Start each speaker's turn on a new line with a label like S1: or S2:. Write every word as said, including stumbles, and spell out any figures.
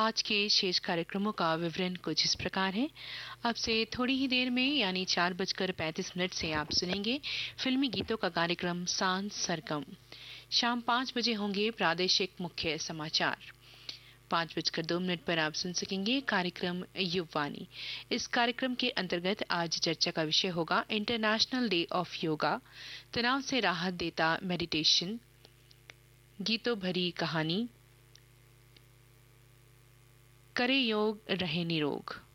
S1: आज के शेष कार्यक्रमों का विवरण कुछ इस प्रकार है। अब से थोड़ी ही देर में यानी चार बजकर पैंतीस मिनट से आप सुनेंगे फिल्मी गीतों का कार्यक्रम सांझ सरगम। शाम पाँच बजे होंगे प्रादेशिक मुख्य समाचार। पाँच बजकर दो मिनट पर आप सुन सकेंगे कार्यक्रम युववाणी। इस कार्यक्रम के अंतर्गत आज चर्चा का विषय होगा इंटरनेशनल डे ऑफ योगा, तनाव से राहत देता मेडिटेशन, गीतों भरी कहानी, करे योग रहे निरोग।